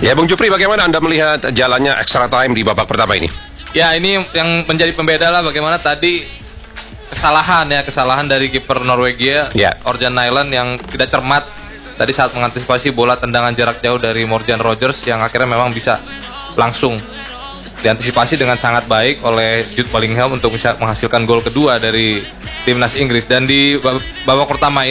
Ya, Bung Jupri, bagaimana Anda melihat jalannya extra time di babak pertama ini? Ya, ini yang menjadi pembeda lah bagaimana tadi kesalahan dari kiper Norwegia, Orjan Nyland yang tidak cermat tadi saat mengantisipasi bola tendangan jarak jauh dari Morgan Rogers yang akhirnya memang bisa langsung diantisipasi dengan sangat baik oleh Jude Bellingham untuk bisa menghasilkan gol kedua dari timnas Inggris. Dan di babak pertama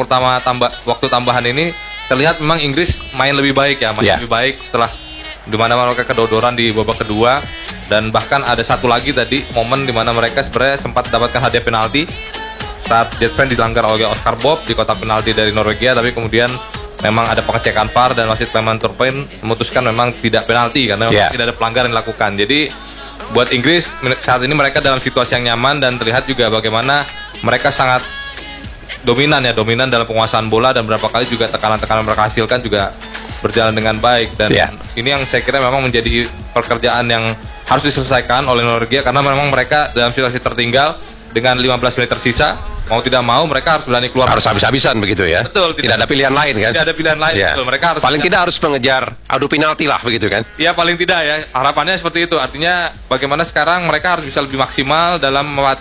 waktu tambahan ini terlihat memang Inggris main lebih baik lebih baik setelah di mana mereka kedodoran di babak kedua. Dan bahkan ada satu lagi tadi momen di mana mereka sebenarnya sempat mendapatkan hadiah penalti saat Jetven dilanggar oleh Oscar Bob di kotak penalti dari Norwegia, tapi kemudian memang ada pengecekan VAR dan wasit Clement Turpin memutuskan memang tidak penalti karena tidak ada pelanggaran yang dilakukan. Jadi buat Inggris saat ini mereka dalam situasi yang nyaman dan terlihat juga bagaimana mereka sangat dominan dalam penguasaan bola dan beberapa kali juga tekanan-tekanan mereka hasilkan juga berjalan dengan baik. Dan ini yang saya kira memang menjadi pekerjaan yang harus diselesaikan oleh Norwegia karena memang mereka dalam situasi tertinggal dengan 15 menit tersisa, mau tidak mau mereka harus berani keluar. Harus habis-habisan begitu ya. Betul, tidak ada pilihan lain kan? Tidak ada pilihan lain. Betul, mereka harus paling tidak harus mengejar adu penalti lah begitu kan? Iya, paling tidak ya. Harapannya seperti itu. Artinya bagaimana sekarang mereka harus bisa lebih maksimal dalam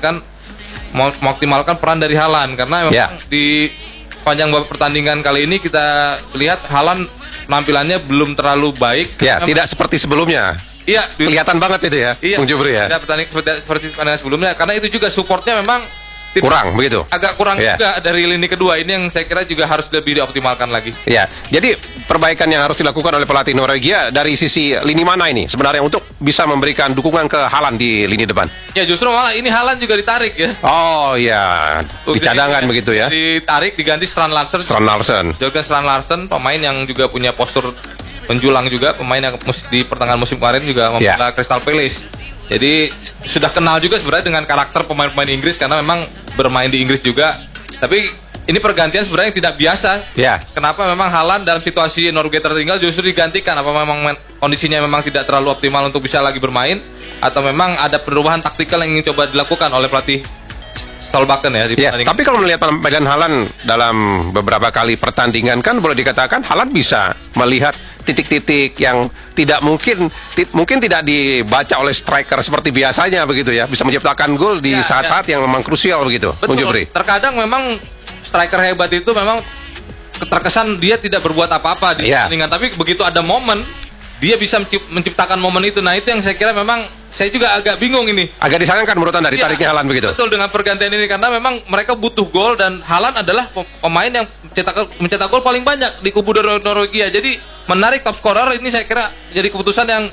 memaksimalkan peran dari Haaland karena memang di panjang babak pertandingan kali ini kita lihat Haaland penampilannya belum terlalu baik. Ya, tidak seperti sebelumnya. Iya, kelihatan banget itu ya, Bung Jupri ya. Tidak seperti pertandingan sebelumnya karena itu juga supportnya memang kurang begitu. Agak kurang juga dari lini kedua. Ini yang saya kira juga harus lebih dioptimalkan lagi. Ya, jadi perbaikan yang harus dilakukan oleh pelatih Norwegia dari sisi lini mana ini sebenarnya untuk bisa memberikan dukungan ke Haaland di lini depan? Ya, justru malah ini Haaland juga ditarik ya. Oh iya, dicadangkan begitu ya. Ditarik diganti Strand Larsen. Jurgen Strand Larsen, pemain yang juga punya postur menjulang juga, pemain yang di pertengahan musim kemarin juga membela Crystal Palace. Jadi sudah kenal juga sebenarnya dengan karakter pemain-pemain Inggris karena memang bermain di Inggris juga. Tapi ini pergantian sebenarnya yang tidak biasa. Kenapa memang Haaland dalam situasi Norwegia tertinggal justru digantikan? Apa memang kondisinya memang tidak terlalu optimal untuk bisa lagi bermain? Atau memang ada perubahan taktikal yang ingin coba dilakukan oleh pelatih Solbakken ya? Tapi kalau melihat penampilan Haaland dalam beberapa kali pertandingan kan boleh dikatakan Haaland bisa melihat titik-titik yang tidak mungkin tidak dibaca oleh striker seperti biasanya begitu ya, bisa menciptakan gol di saat-saat yang memang krusial begitu. Betul. Terkadang memang striker hebat itu memang terkesan dia tidak berbuat apa-apa di pertandingan, tapi begitu ada momen dia bisa menciptakan momen itu. Nah, itu yang saya kira memang saya juga agak bingung ini. Agak disayangkan menurut Anda ditariknya Haaland begitu. Betul, dengan pergantian ini karena memang mereka butuh gol dan Haaland adalah pemain yang mencetak gol paling banyak di kubu Norwegia. Jadi menarik top scorer ini saya kira jadi keputusan yang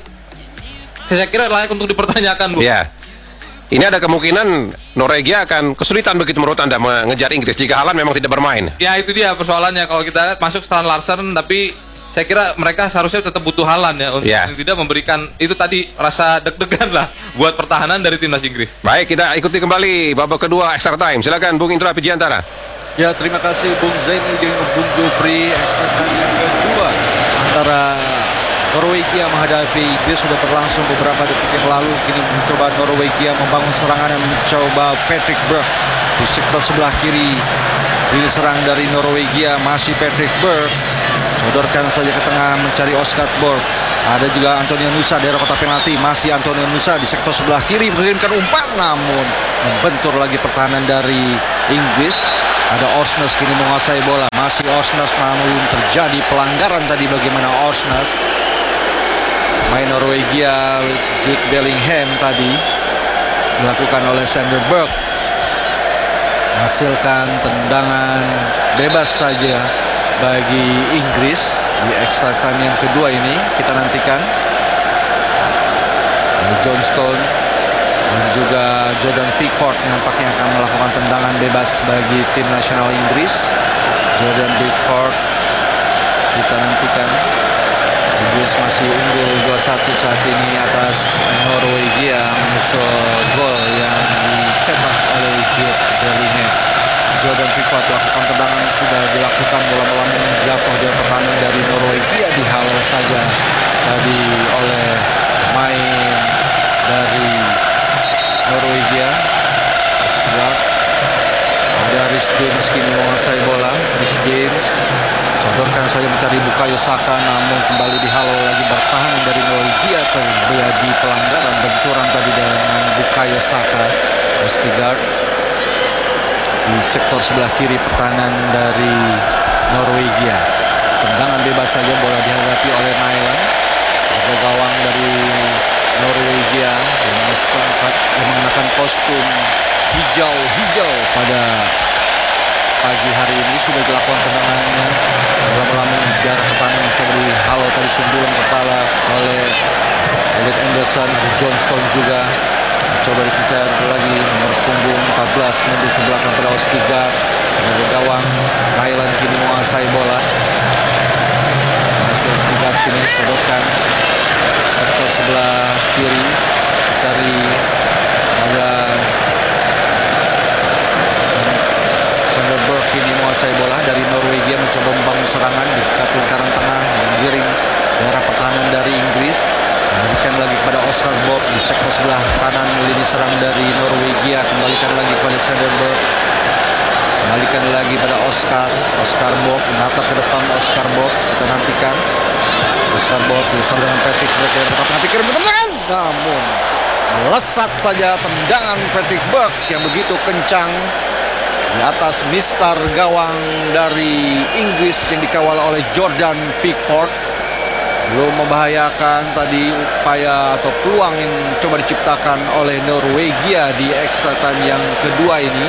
saya kira layak untuk dipertanyakan, Bu. Iya. Ini ada kemungkinan Norwegia akan kesulitan begitu menurut Anda mengejar Inggris jika Haaland memang tidak bermain. Ya, itu dia persoalannya. Kalau kita lihat masuk Strand Larsen, tapi saya kira mereka seharusnya tetap butuh Haaland ya untuk tidak memberikan itu tadi rasa deg-degan lah buat pertahanan dari timnas Inggris. Baik, kita ikuti kembali babak kedua extra time. Silakan Bung Indra Pijiantara. Ya, terima kasih Bung Zainuddin, Bung Jupri. Extra time yang kedua antara Norwegia menghadapi Inggris sudah berlangsung beberapa detik yang lalu. Kini mencoba Norwegia membangun serangan dan mencoba Patrick Berg di sektor sebelah kiri. Ini serang dari Norwegia masih Patrick Berg. Sodorkan saja ke tengah mencari Oscar Bob. Ada juga Antonio Nusa daerah kotak penalti. Masih Antonio Nusa di sektor sebelah kiri mengirimkan umpan namun membentur lagi pertahanan dari Inggris. Ada Orsnes kini menguasai bola. Masih Orsnes namun terjadi pelanggaran tadi. Bagaimana Orsnes? Main Norwegia Jude Bellingham tadi dilakukan oleh Sander Berg. Hasilkan tendangan bebas saja bagi Inggris di extra time yang kedua ini. Kita nantikan John Stone dan juga Jordan Pickford yang nampaknya akan melakukan tendangan bebas bagi tim nasional Inggris. Jordan Pickford, kita nantikan. Inggris masih unggul 2-1 saat ini atas Norwegia menyusul gol yang dicetak oleh Jude Bellingham. Jordan Pickford lakukan tendangan sudah dilakukan, bola-bola jatuh di pertahanan dari Norwegia dihalau saja tadi oleh main dari Norwegia. Sebelah ada Rhys James kini menguasai bola. Rhys James sodorkan saja mencari Bukayo Saka namun kembali dihalau lagi pertahanan dari Norwegia terjadi pelanggaran, benturan tadi dengan Bukayo Saka, Østigard di sektor sebelah kiri pertahanan dari Norwegia. Tendangan bebas saja, bola dihadapi oleh Nyland, gawang dari Norwegia yang mengenakan kostum hijau pada pagi hari ini. Sudah dilakukan tendangannya, lama-lama jarak pertahanan mencoba dihalau tadi sundulan kepala oleh Elliot Anderson. Ada Johnston juga mencoba dikejar lagi, nomor punggung 14 mundur ke belakang pada Østigard. Ada gawang Nyland kini menguasai bola. Masih Østigard kini sodorkan sektor sebelah kiri, cari ada Sanderberg kini menguasai bola dari Norwegia, mencoba membangun serangan di lingkaran tengah, menggiring daerah pertahanan dari Inggris, memberikan lagi kepada Oscar Bob di sektor sebelah kanan lini serang dari Norwegia, kembalikan lagi kepada Sanderberg, kembalikan lagi pada Oscar Bob, menatap ke depan Oscar Bob, kita nantikan Oscar Bob bersama dengan Patrick Berg yang tetap nanti kirim tendangan, namun melesat saja tendangan Patrick Berg yang begitu kencang di atas mister gawang dari Inggris yang dikawal oleh Jordan Pickford. Belum membahayakan tadi upaya atau peluang yang coba diciptakan oleh Norwegia di extra time yang kedua ini.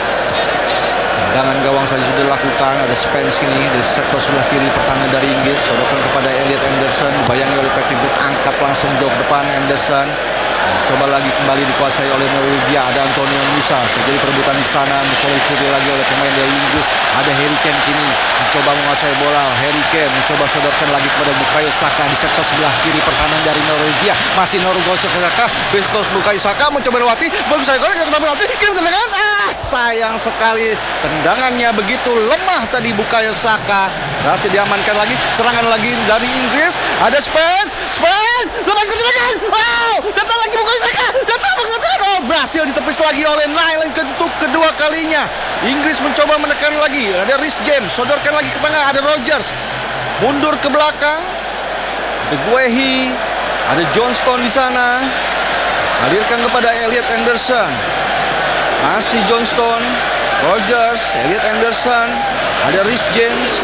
Tendangan gawang saja sudah dilakukan. Ada Spence ini di sektor sebelah kiri pertahanan dari Inggris, sodorkan kepada Elliot Anderson, dibayangi oleh Patrick Berg, angkat langsung jauh ke depan Anderson. Coba lagi kembali dikuasai oleh Norwegia. Ada Antonio Nusa, terjadi perebutan di sana, mencoba dicuri lagi oleh pemain dari Inggris. Ada Harry Kane kini mencoba menguasai bola. Harry Kane mencoba sodorkan lagi kepada Bukayo Saka di sektor sebelah kiri pertahanan dari Norwegia. Masih Bukayo Saka, Bestos Bukayo Saka mencoba lewati, bagus saya gol, kita berarti kirim tendangan. Sayang sekali tendangannya begitu lemah tadi Bukayo Saka. Berhasil diamankan lagi, serangan lagi dari Inggris. Ada Spence, lepaskan tendangan. Wow, datang lagi Bukayo Saka, datang. Oh, berhasil ditepis lagi oleh Nyland untuk kedua kalinya. Inggris mencoba menekan lagi. Ada Rhys James, sodorkan lagi ke tengah. Ada Rogers, mundur ke belakang. Ada Guehi, ada Johnston di sana. Alirkan kepada Elliot Anderson. Masih Johnston, Rogers, Elliot Anderson, ada Rhys James.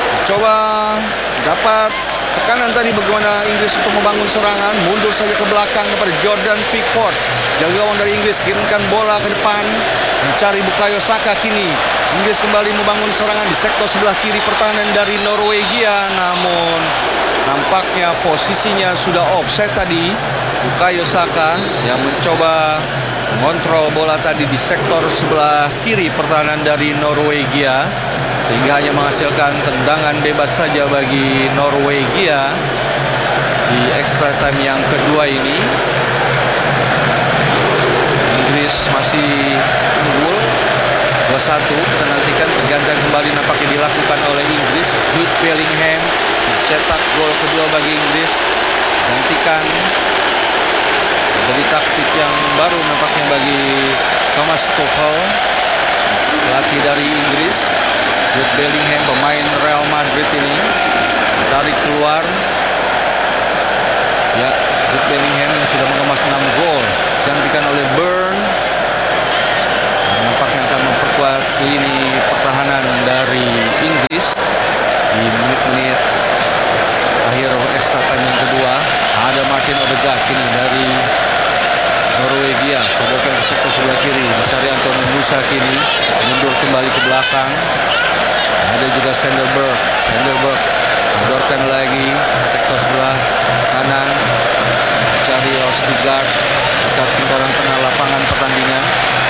Coba dapat tekanan tadi bagaimana Inggris untuk membangun serangan. Mundur saja ke belakang kepada Jordan Pickford. Jaga gawang dari Inggris kirimkan bola ke depan, mencari Bukayo Saka kini. Inggris kembali membangun serangan di sektor sebelah kiri pertahanan dari Norwegia. Namun nampaknya posisinya sudah offside tadi. Bukayo Saka yang mencoba mengontrol bola tadi di sektor sebelah kiri pertahanan dari Norwegia, sehingga hanya menghasilkan tendangan bebas saja bagi Norwegia di extra time yang kedua ini. Inggris masih unggul 2-1. Kita nantikan pergantian kembali nampaknya dilakukan oleh Inggris. Jude Bellingham cetak gol kedua bagi Inggris. Gantikan dari taktik yang baru nampaknya bagi Thomas Tuchel, pelatih dari Inggris. Jude Bellingham, pemain Real Madrid ini, tarik keluar. Ya, Jude Bellingham yang sudah mengemas 6 gol, gantikan oleh Burn. Nampaknya akan memperkuat lini pertahanan dari Inggris di menit-menit akhir extra time yang kedua. Ada Martin Odegaard kini dari Norwegia, sodorkan ke sektor sebelah kiri, mencari Antonio Nusa kini, mundur kembali ke belakang. Ada juga Sanderberg, sodorkan lagi sektor sebelah kanan, mencari Østigard dekat lingkaran tengah lapangan pertandingan.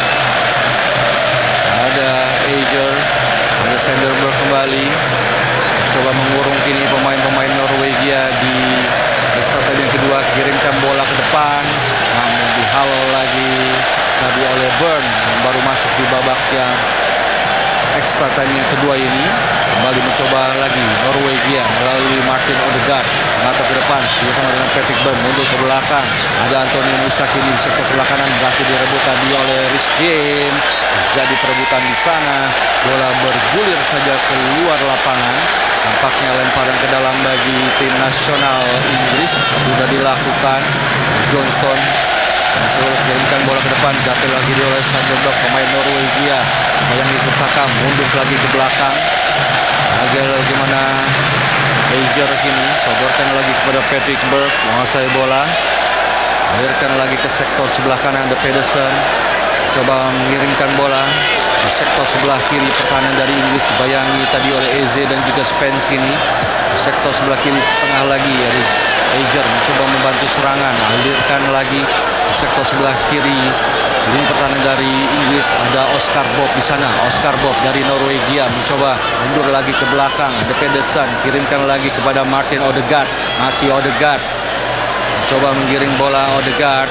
Ada Ager, ada Sanderberg kembali, coba mengurung kini pemain-pemain Norwegia di extra time yang kedua, kirimkan bola ke depan, namun dihalau lagi tadi oleh Burn yang baru masuk di babak yang extra time yang kedua ini. Kembali mencoba lagi Norwegia melalui Martin Odegaard, menatap ke depan bersama dengan Patrick Berg, mundur ke belakang. Ada Antonio Nusa kini di sektor sebelah kanan, berhasil direbut tadi oleh Rhys James. Jadi perebutan di sana, bola bergulir saja keluar lapangan. Nampaknya lemparan ke dalam bagi tim nasional Inggris sudah dilakukan. Johnston masuk kirimkan bola ke depan, jatuh lagi oleh Sandberg, pemain Norwegia. Yang Saka mundur lagi ke belakang. Agar bagaimana Eiger kini sodorkan lagi kepada Patrick Berg, menguasai bola. Alirkan lagi ke sektor sebelah kanan, The Pedersen coba mengirimkan bola di sektor sebelah kiri pertahanan dari Inggris, dibayangi tadi oleh Eze dan juga Spence ini. Di sektor sebelah kiri tengah lagi Eiger mencoba membantu serangan, alirkan lagi di sektor sebelah kiri. Ini pertahanan dari Inggris, ada Oscar Bob di sana. Oscar Bob dari Norwegia mencoba mundur lagi ke belakang. The Pedersen kirimkan lagi kepada Martin Odegaard. Masih Odegaard coba menggiring bola. Odegaard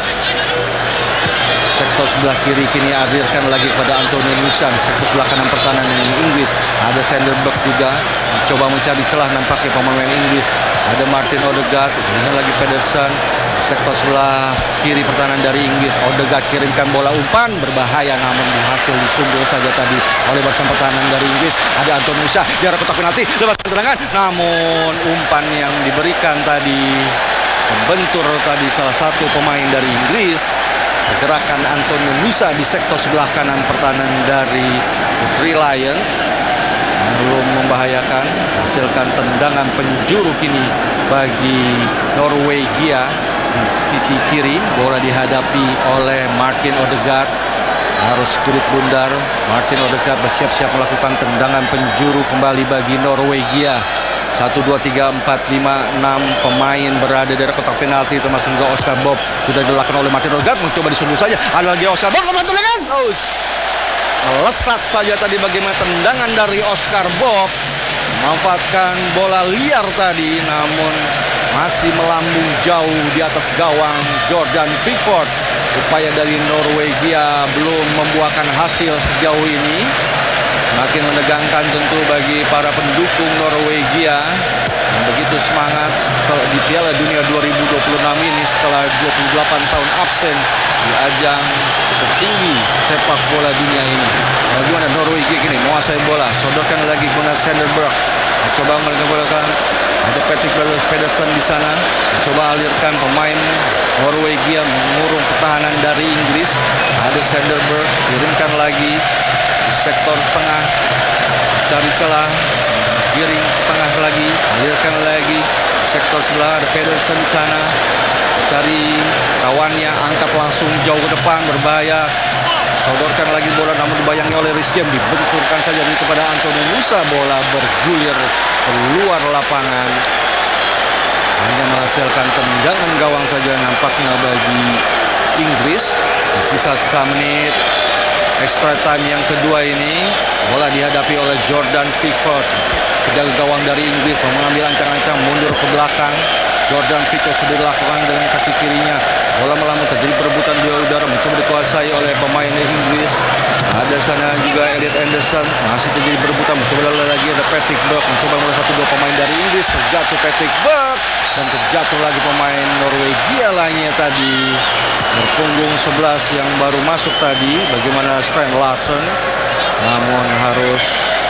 sektor sebelah kiri kini alirkan lagi kepada Antonio Nusa. Sektor sebelah kanan pertahanan Inggris ada Sandberg juga coba mencari celah, nampaknya pemain Inggris. Ada Martin Odegaard, kemudian lagi Pedersen. Sektor sebelah kiri pertahanan dari Inggris, Odegaard kirimkan bola umpan berbahaya, namun berhasil disunggul saja tadi oleh barisan pertahanan dari Inggris. Ada Antonio Nusa di arah kotak penalti, lepas tendangan, namun umpan yang diberikan tadi membentur tadi salah satu pemain dari Inggris. Pergerakan Antonio Nusa di sektor sebelah kanan pertahanan dari Three Lions belum membahayakan, hasilkan tendangan penjuru kini bagi Norwegia. Di sisi kiri bola dihadapi oleh Martin Odegaard, harus turut bundar. Martin Odegaard bersiap-siap melakukan tendangan penjuru kembali bagi Norwegia. 1, 2, 3, 4, 5, 6 pemain berada di kotak penalti, termasuk juga Oscar Bob. Sudah dilakukan oleh Martin Odegaard, mencoba disundul saja. Ada lagi Oscar Bob, tendangan melesat saja tadi. Bagaimana tendangan dari Oscar Bob, memanfaatkan bola liar tadi, namun masih melambung jauh di atas gawang Jordan Pickford. Upaya dari Norwegia belum membuahkan hasil sejauh ini. Semakin menegangkan tentu bagi para pendukung Norwegia yang begitu semangat di Piala Dunia 2026 ini setelah 28 tahun absen di ajang tertinggi sepak bola dunia ini. Bagaimana Norwegia kini menguasai bola, sodorkan lagi guna Sandberg. Coba melakukan, ada Patrick Pedersen di sana, coba alirkan pemain Norwegia mengurung pertahanan dari Inggris. Ada Sandberg, kirimkan lagi di sektor tengah, cari celah, giring tengah lagi, alirkan lagi sektor sebelah. Ada Pedersen di sana, cari kawannya, angkat langsung jauh ke depan, berbahaya. Sodorkan lagi bola, namun dibayangi oleh Rhys James, dibenturkan saja kepada Antonio Nusa. Bola bergulir keluar lapangan, hanya menghasilkan tendangan gawang saja nampaknya bagi Inggris. Di sisa-sisa menit extra time yang kedua ini, bola dihadapi oleh Jordan Pickford. Penjaga gawang dari Inggris mengambil ancang-ancang mundur ke belakang. Jordan Pickford sudah dilakukan dengan kaki kirinya. Bola melambung, terjadi perebutan di udara, mencoba dikuasai oleh pemain Inggris. Ada sana juga Elliot Anderson, masih terjadi perebutan, mencoba lagi ada Patrick Berg, mencoba mulai 1-2 pemain dari Inggris. Terjatuh Patrick Berg dan terjatuh lagi pemain Norwegia lainnya tadi, berpunggung 11 yang baru masuk tadi. Bagaimana Strand Larsen, namun harus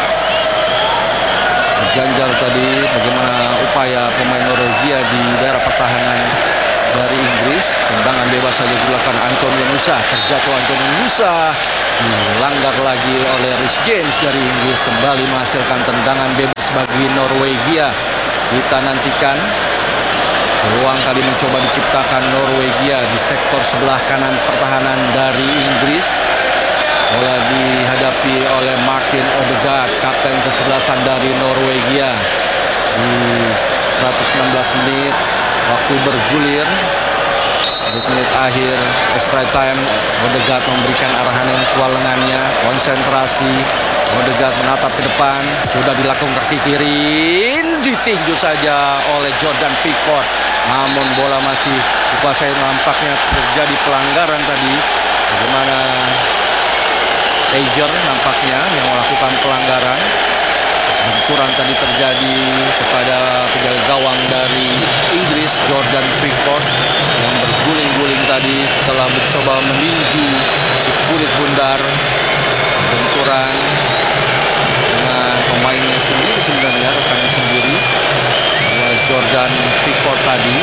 ganjal tadi. Bagaimana upaya pemain Norwegia di daerah pertahanan dari Inggris. Tendangan bebas saja dilakukan Antonio Nusa. Terjatuh Antonio Nusa, dilanggar lagi oleh Rhys James dari Inggris. Kembali menghasilkan tendangan bebas bagi Norwegia. Kita nantikan peluang kali mencoba diciptakan Norwegia di sektor sebelah kanan pertahanan dari Inggris. Bola dihadapi oleh Martin Odegaard, kapten kesebelasan dari Norwegia. Di 116 menit waktu bergulir, di menit akhir extra time, Odegaard memberikan arahan yang kuat lengannya, konsentrasi. Odegaard menatap ke depan, sudah dilakukan kaki kiri, ditinju saja oleh Jordan Pickford. Namun bola masih dikuasai, nampaknya terjadi pelanggaran tadi. Bagaimana Eiger nampaknya yang melakukan pelanggaran. Benturan tadi terjadi kepada penjaga gawang dari Inggris. Jordan Pickford yang berguling-guling tadi setelah mencoba meninju si kulit bundar. Benturan dengan pemainnya sendiri sebenarnya, rekannya sendiri, Jordan Pickford tadi.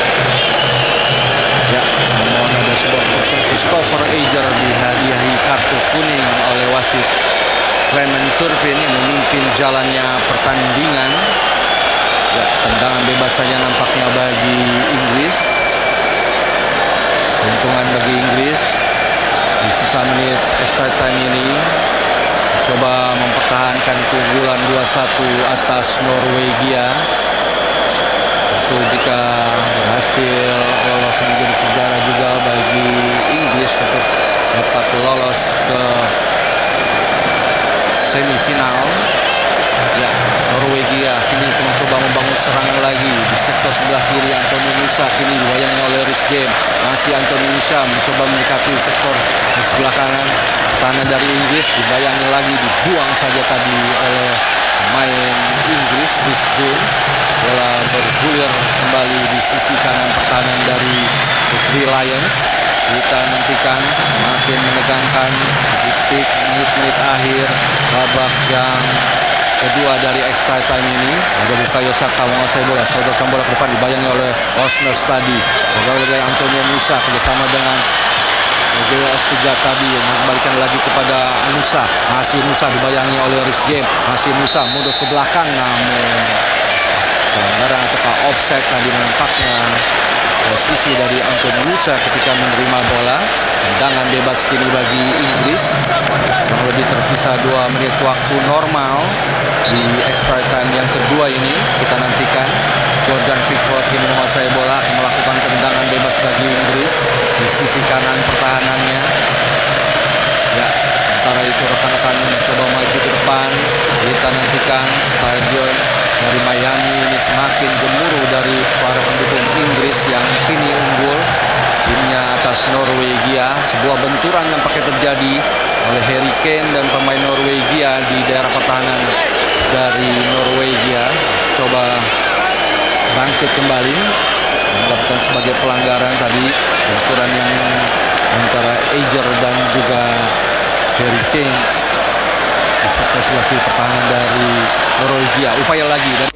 Ya, namun ada sebuah Christopher Eger dihadiahi kartu kuning oleh wasit Clement Turpin yang memimpin jalannya pertandingan. Ya, tendangan bebas saja nampaknya bagi Inggris. Keuntungan bagi Inggris di sisa menit extra time ini, coba mempertahankan keunggulan 2-1 atas Norwegia. Tentu jika berhasil lolos menjadi sejarah juga bagi Inggris untuk dapat lolos ke semifinal. Ya, Norwegia kini mencoba membangun serangan lagi di sektor sebelah kiri. Anthony Musa kini dibayangi oleh Reece James. Masih Anthony Musa mencoba mendekati sektor di sebelah kanan. Pertahanan dari Inggris dibayangi lagi, dibuang saja tadi oleh pemain Inggris Reece James. Bola bergulir kembali di sisi kanan pertahanan dari The Three Lions. Kita nantikan makin menegangkan di menit-menit akhir babak yang kedua dari extra time ini. Ada Bukayo Saka menguasai bola, sodorkan bola ke depan, dibayangi oleh Osner tadi. Gagal dari Antonio Musa kerjasama dengan S3 tadi, mengembalikan lagi kepada Musa. Masih Musa dibayangi oleh Reece James. Masih Musa mundur ke belakang, namun pelanggaran atau offside tadi menampaknya posisi dari Anthony Musa ketika menerima bola. Tendangan bebas kini bagi Inggris. Kurang lebih tersisa 2 menit waktu normal di extra time yang kedua ini. Kita nantikan Jordan Pickford kini menguasai bola, melakukan tendangan bebas bagi Inggris di sisi kanan pertahanannya. Ya, sementara itu rekan-rekan mencoba maju ke depan. Kita nantikan stadion dari Miami ini semakin gemuruh dari para pendukung Inggris yang kini unggul timnya atas Norwegia. Sebuah benturan nampaknya terjadi oleh Harry Kane dan pemain Norwegia di daerah pertahanan dari Norwegia. Coba bangkit kembali, melakukan sebagai pelanggaran tadi, benturan yang antara Eger dan juga Harry Kane di sektor sebelah kiri pertahanan dari Norwegia. Upaya lagi dari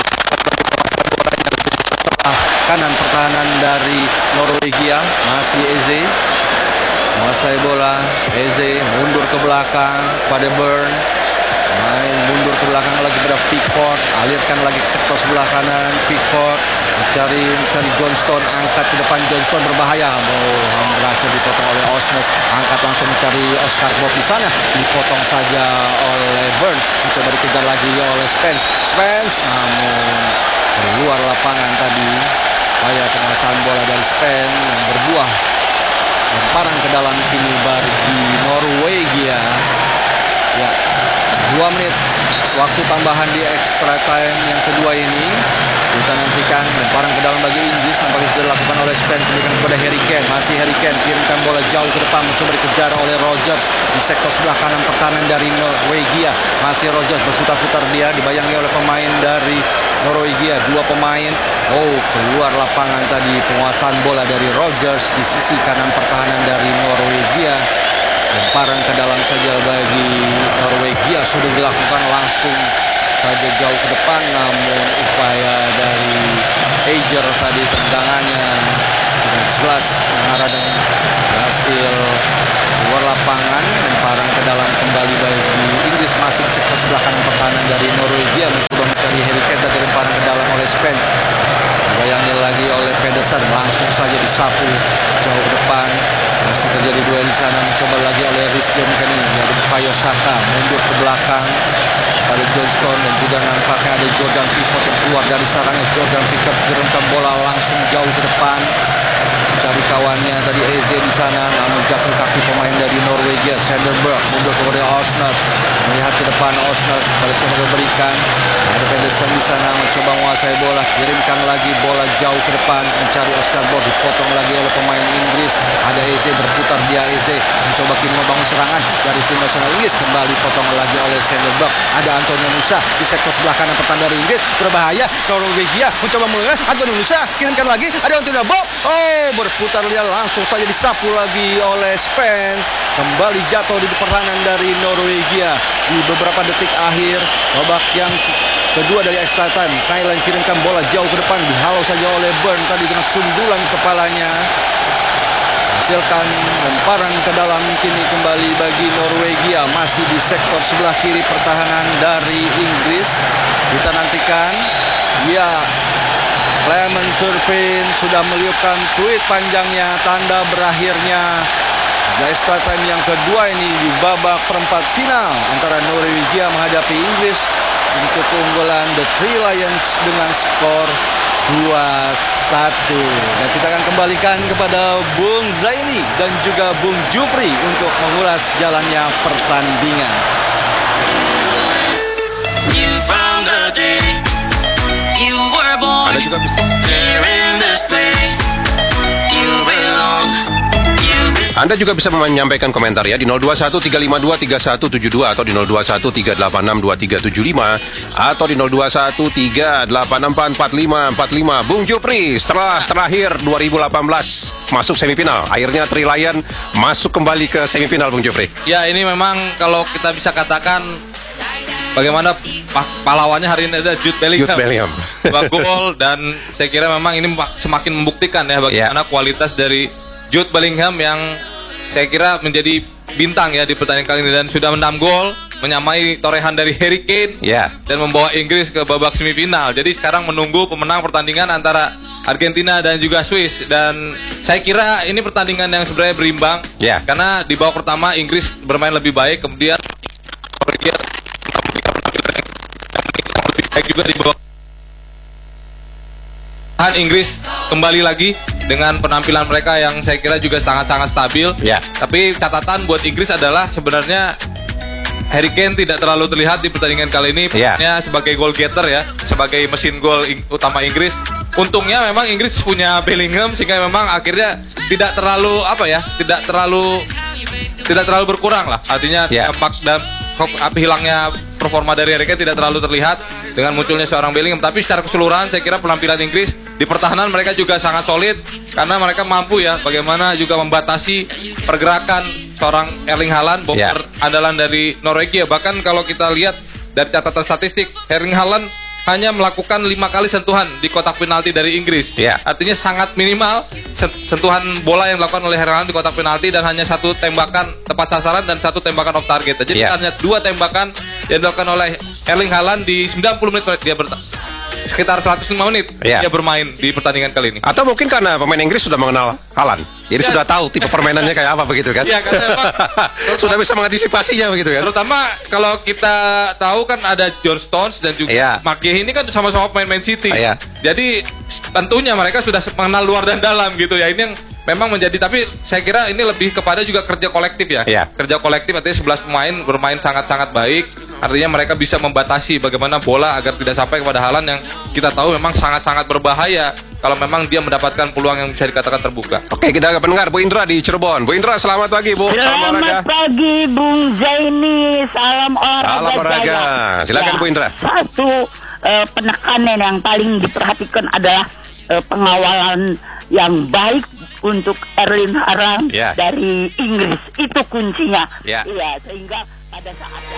kanan pertahanan dari Norwegia. Masih Eze menguasai bola. Eze mundur ke belakang pada Burn, main mundur ke belakang lagi pada Pickford, alirkan lagi ke sektor sebelah kanan. Pickford mencari Johnston, angkat ke depan. Johnston berbahaya, berhasil dipotong oleh Osnes. Angkat langsung mencari Oscar Bob di sana, dipotong saja oleh Burn. Mencoba dikejar lagi oleh Spence, namun keluar lapangan tadi. Upaya penguasaan bola dari Spence yang berbuah lemparan ke dalam kini bagi Norwegia. Ya, 2 menit waktu tambahan di extra time yang kedua ini. Kita nantikan lemparan ke dalam bagi Inggris, nampaknya sudah dilakukan oleh Spence, diberikan kepada Harry Kane. Masih Harry Kane kirimkan bola jauh ke depan, mencoba dikejar oleh Rodgers di sektor sebelah kanan pertahanan dari Norwegia. Masih Rodgers berputar-putar, dia dibayangi oleh pemain dari Norwegia. 2 pemain keluar lapangan tadi. Penguasaan bola dari Rodgers di sisi kanan pertahanan dari Norwegia. Lemparan ke dalam saja bagi Norwegia sudah dilakukan langsung saja jauh ke depan, namun upaya dari Eger tadi, tendangannya tidak jelas mengarah dan berhasil keluar lapangan. Lemparan ke dalam kembali bagi Inggris. Masih di sektor sebelah kanan pertahanan dari Norwegia, mencoba mencari Harry Kane, tapi lemparan ke dalam oleh Spence. Dibayangi lagi oleh Pedersen, langsung saja disapu jauh ke depan. Masih terjadi duel di sana, mencoba lagi oleh Reece James ini. Ada Bukayo Saka mundur ke belakang pada Johnston, dan juga nampaknya ada Jordan Pickford yang keluar dari sarangnya. Jordan Pickford kirimkan bola langsung jauh ke depan, Cari kawannya tadi Eze di sana, namun jatuh kaki pemain dari Norwegia. Sederberg mundur kepada Osnes, melihat ke depan Osnes, pada siapa berikan. Ada Pedersen di sana mencoba menguasai bola, kirimkan lagi bola jauh ke depan, mencari Oscar Bob, dipotong lagi oleh pemain Inggris. Ada Eze berputar, dia Eze mencoba kini membangun serangan dari tim nasional Inggris, kembali potong lagi oleh Sederberg. Ada Antonio Nusa di sektor sebelah kanan pertahanan dari Inggris, berbahaya. Norwegia mencoba mulai, Antonio Nusa kirimkan lagi, ada Antonio Bob. Oh, berputar dia langsung saja disapu lagi oleh Spence. Kembali jatuh di pertahanan dari Norwegia di beberapa detik akhir babak yang kedua dari extra time. Nyland kirimkan bola jauh ke depan, dihalau saja oleh Burn tadi dengan sundulan kepalanya. Hasilkan lemparan ke dalam kini kembali bagi Norwegia, masih di sektor sebelah kiri pertahanan dari Inggris. Kita nantikan ya, Clement Turpin sudah meliupkan tweet panjangnya tanda berakhirnya extra time yang kedua ini di babak perempat final antara Norwegia menghadapi Inggris untuk keunggulan The Three Lions dengan skor 2-1. Dan kita akan kembalikan kepada Bung Zaini dan juga Bung Jupri untuk mengulas jalannya pertandingan. Anda juga bisa Anda juga bisa menyampaikan komentar ya di 0213523172 atau di 0213862375 atau di 0213844545. Bung Jupri, setelah terakhir 2018 masuk semifinal, akhirnya Three Lion masuk kembali ke semifinal, Bung Jupri. Ya, ini memang kalau kita bisa katakan bagaimana pahlawannya hari ini ada Jude Bellingham. 2 gol, dan saya kira memang ini semakin membuktikan ya bagaimana kualitas dari Jude Bellingham yang saya kira menjadi bintang ya di pertandingan kali ini, dan sudah 6 gol, menyamai torehan dari Harry Kane dan membawa Inggris ke babak semifinal. Jadi sekarang menunggu pemenang pertandingan antara Argentina dan juga Swiss, dan saya kira ini pertandingan yang sebenarnya berimbang karena di babak pertama Inggris bermain lebih baik, kemudian Norwegia lebih baik juga di babak Inggris kembali lagi dengan penampilan mereka yang saya kira juga sangat-sangat stabil. Tapi catatan buat Inggris adalah sebenarnya Harry Kane tidak terlalu terlihat di pertandingan kali ini. Perannya sebagai goal getter ya, sebagai mesin gol utama Inggris. Untungnya memang Inggris punya Bellingham sehingga memang akhirnya tidak terlalu tidak terlalu berkurang lah. Artinya dampak dan hilangnya performa dari Harry Kane tidak terlalu terlihat dengan munculnya seorang Bellingham. Tapi secara keseluruhan saya kira penampilan Inggris di pertahanan mereka juga sangat solid karena mereka mampu ya bagaimana juga membatasi pergerakan seorang Erling Haaland, bomber andalan dari Norwegia. Bahkan kalau kita lihat dari catatan statistik, Erling Haaland hanya melakukan 5 kali sentuhan di kotak penalti dari Inggris. Artinya sangat minimal sentuhan bola yang dilakukan oleh Erling Haaland di kotak penalti, dan hanya 1 tembakan tepat sasaran dan 1 tembakan off target. Jadi hanya 2 tembakan yang dilakukan oleh Erling Haaland di 90 menit dia sekitar 105 menit dia bermain di pertandingan kali ini. Atau mungkin karena pemain Inggris sudah mengenal Haaland, jadi sudah tahu tipe permainannya kayak apa begitu kan? Iya, karena sudah bisa mengantisipasinya begitu kan? Terutama kalau kita tahu kan ada John Stones dan juga Mark Guehi ini kan sama-sama pemain Man City. Jadi tentunya mereka sudah mengenal luar dan dalam gitu ya. Ini yang memang menjadi, tapi saya kira ini lebih kepada juga kerja kolektif ya. Kerja kolektif artinya 11 pemain bermain sangat-sangat baik. Artinya mereka bisa membatasi bagaimana bola agar tidak sampai kepada Haaland yang kita tahu memang sangat-sangat berbahaya kalau memang dia mendapatkan peluang yang bisa dikatakan terbuka. Oke, kita ke pendengar Bu Indra di Cirebon. Bu Indra, selamat pagi Bu. Selamat pagi Bung Zaini. Salam olahraga. Silakan Bu Indra. Satu penekanan yang paling diperhatikan adalah pengawalan yang baik untuk Erling Haaland dari Inggris. Itu kuncinya. Sehingga pada saat